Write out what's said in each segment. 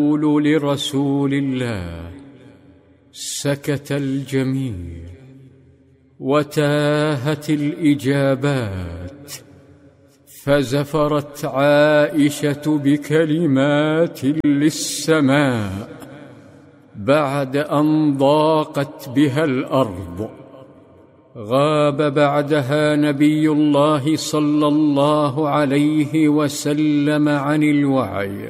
لرسول الله سكت الجميع وتاهت الإجابات، فزفرت عائشة بكلمات للسماء بعد أن ضاقت بها الأرض. غاب بعدها نبي الله صلى الله عليه وسلم عن الوعي،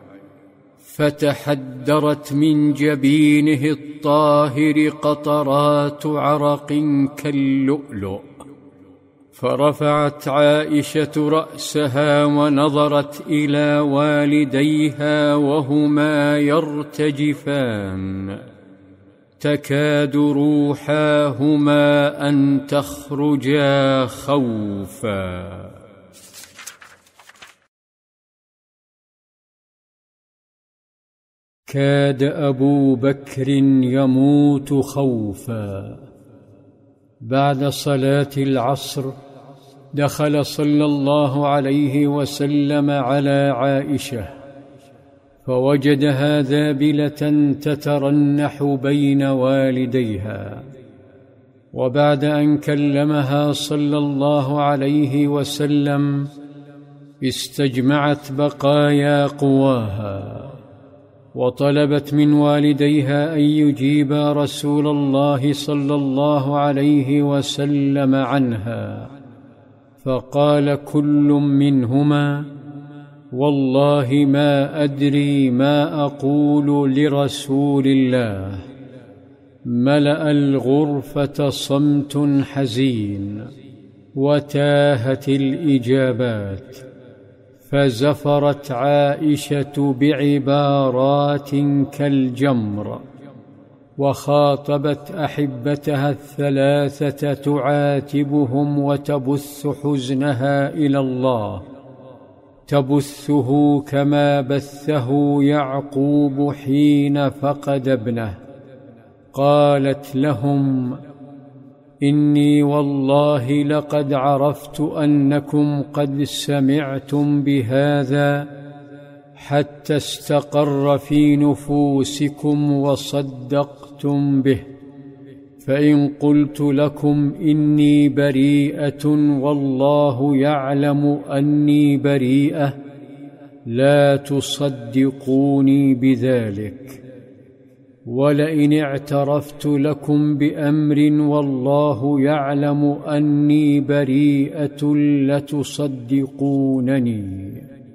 فتحدرت من جبينه الطاهر قطرات عرق كاللؤلؤ، فرفعت عائشة رأسها ونظرت إلى والديها وهما يرتجفان، تكاد روحاهما أن تخرجا خوفا. كاد أبو بكر يموت خوفا. بعد صلاة العصر دخل صلى الله عليه وسلم على عائشة، فوجدها ذابلة تترنح بين والديها، وبعد أن كلمها صلى الله عليه وسلم استجمعت بقايا قواها، وطلبت من والديها أن يجيبا رسول الله صلى الله عليه وسلم عنها، فقال كل منهما: والله ما أدري ما أقول لرسول الله. ملأ الغرفة صمت حزين، وتاهت الإجابات، فزفرت عائشة بعبارات كالجمر، وخاطبت أحبتها الثلاثة تعاتبهم وتبث حزنها إلى الله، تبثه كما بثه يعقوب حين فقد ابنه. قالت لهم: إني والله لقد عرفت أنكم قد سمعتم بهذا حتى استقر في نفوسكم وصدقتم به، فإن قلت لكم إني بريئة والله يعلم أني بريئة لا تصدقوني بذلك، ولئن اعترفت لكم بأمر والله يعلم أني بريئة لتصدقونني.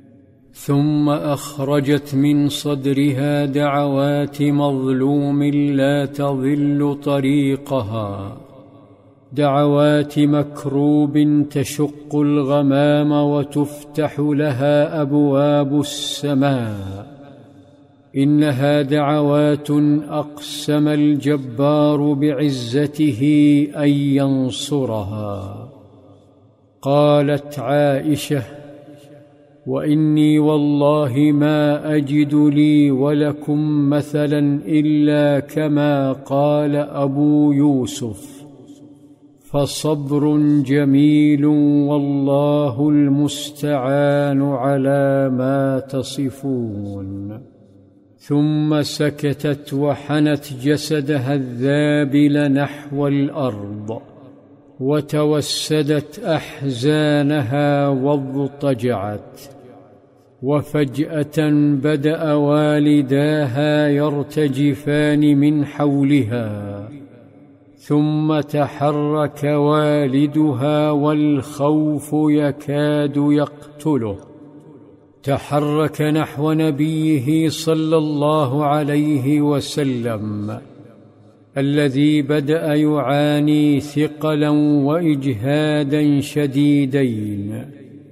ثم أخرجت من صدرها دعوات مظلوم لا تضل طريقها، دعوات مكروب تشق الغمام وتفتح لها أبواب السماء. إنها دعوات أقسم الجبار بعزته أن ينصرها. قالت عائشة: وإني والله ما أجد لي ولكم مثلا إلا كما قال أبو يوسف، فصبر جميل والله المستعان على ما تصفون. ثم سكتت وحنت جسدها الذابل نحو الأرض، وتوسدت أحزانها واضطجعت. وفجأة بدأ والداها يرتجفان من حولها، ثم تحرك والدها والخوف يكاد يقتله، تحرك نحو نبيه صلى الله عليه وسلم الذي بدأ يعاني ثقلا وإجهادا شديدين.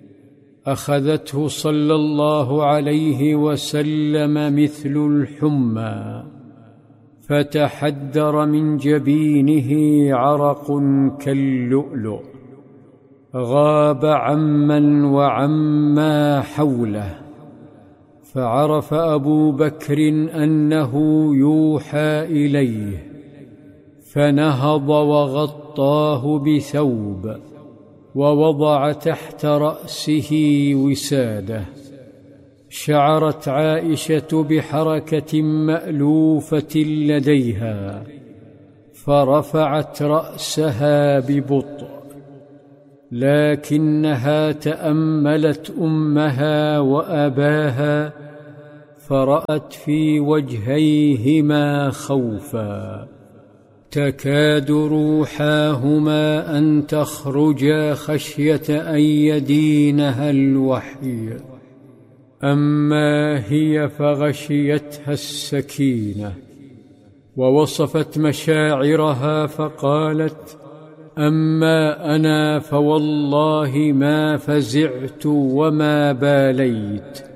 أخذته صلى الله عليه وسلم مثل الحمى، فتحدر من جبينه عرق كاللؤلؤ، غاب عمن وعما حوله، فعرف أبو بكر أنه يوحى إليه، فنهض وغطاه بثوب، ووضع تحت رأسه وساده، شعرت عائشة بحركة مألوفة لديها، فرفعت رأسها ببطء، لكنها تأملت أمها وأباها فرأت في وجهيهما خوفا، تكاد روحاهما أن تخرجا خشية أن يدينها الوحي. أما هي فغشيتها السكينة ووصفت مشاعرها فقالت: أما أنا فوالله ما فزعت وما باليت،